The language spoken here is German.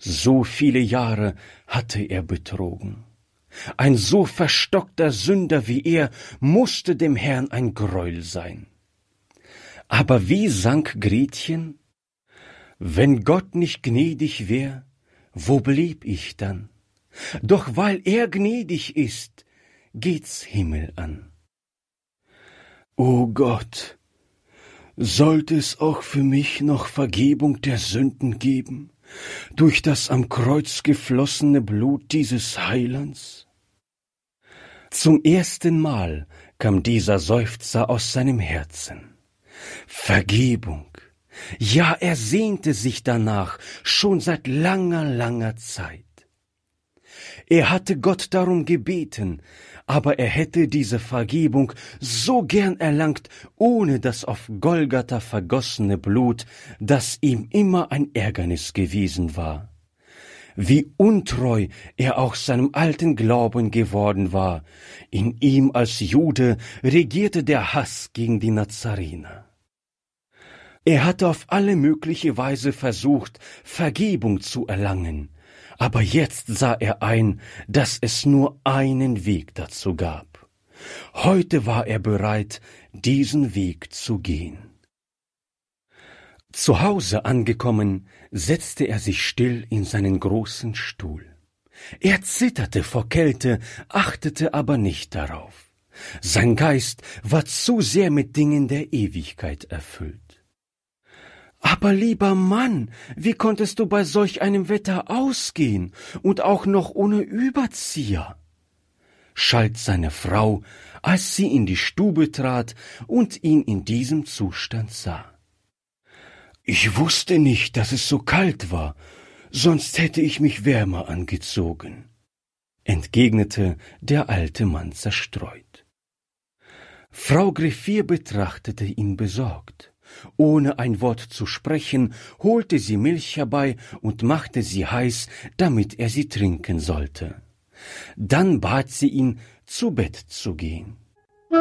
So viele Jahre hatte er betrogen. Ein so verstockter Sünder wie er musste dem Herrn ein Greuel sein. Aber wie sang Gretchen? Wenn Gott nicht gnädig wär, wo blieb ich dann? Doch weil er gnädig ist, geht's Himmel an. O Gott, sollte es auch für mich noch Vergebung der Sünden geben, durch das am Kreuz geflossene Blut dieses Heilands? Zum ersten Mal kam dieser Seufzer aus seinem Herzen. Vergebung. Ja, er sehnte sich danach schon seit langer, langer Zeit. Er hatte Gott darum gebeten, aber er hätte diese Vergebung so gern erlangt, ohne das auf Golgatha vergossene Blut, das ihm immer ein Ärgernis gewesen war. Wie untreu er auch seinem alten Glauben geworden war. In ihm als Jude regierte der Hass gegen die Nazarener. Er hatte auf alle mögliche Weise versucht, Vergebung zu erlangen, aber jetzt sah er ein, dass es nur einen Weg dazu gab. Heute war er bereit, diesen Weg zu gehen. Zu Hause angekommen, setzte er sich still in seinen großen Stuhl. Er zitterte vor Kälte, achtete aber nicht darauf. Sein Geist war zu sehr mit Dingen der Ewigkeit erfüllt. »Aber lieber Mann, wie konntest du bei solch einem Wetter ausgehen und auch noch ohne Überzieher?« schalt seine Frau, als sie in die Stube trat und ihn in diesem Zustand sah. »Ich wusste nicht, dass es so kalt war, sonst hätte ich mich wärmer angezogen«, entgegnete der alte Mann zerstreut. Frau Greffier betrachtete ihn besorgt. Ohne ein Wort zu sprechen, holte sie Milch herbei und machte sie heiß, damit er sie trinken sollte. Dann bat sie ihn, zu Bett zu gehen.